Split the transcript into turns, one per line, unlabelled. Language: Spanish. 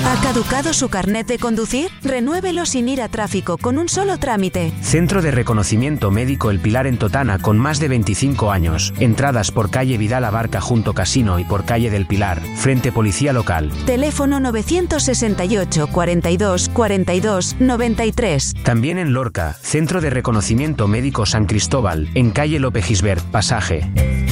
¿Ha caducado su carnet de conducir? Renuévelo sin ir a tráfico con un solo trámite.
Centro de Reconocimiento Médico El Pilar en Totana con más de 25 años. Entradas por calle Vidal Abarca junto Casino y por calle del Pilar, frente Policía Local.
Teléfono 968 42 42 93.
También en Lorca, Centro de Reconocimiento Médico San Cristóbal, en calle Lope Gisbert, Pasaje.